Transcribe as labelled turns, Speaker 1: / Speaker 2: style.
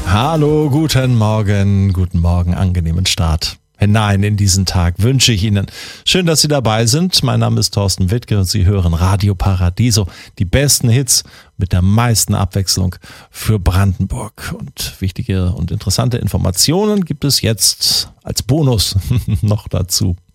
Speaker 1: Hallo, guten Morgen, angenehmen Start hinein in diesen Tag wünsche ich Ihnen. Schön, dass Sie dabei sind. Mein Name ist Thorsten Wittke und Sie hören Radio Paradiso. Die besten Hits mit der meisten Abwechslung für Brandenburg. Und wichtige und interessante Informationen gibt es jetzt als Bonus noch dazu.